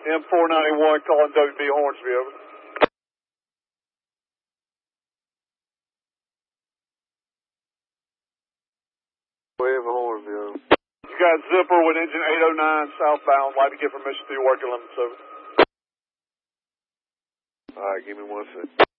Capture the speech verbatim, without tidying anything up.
M four ninety-one calling W B Hornsby, over. Wave Hornsby, over. You got Zipper with engine eight oh nine southbound. Like to get permission through your working limits, over. Alright, give me one second.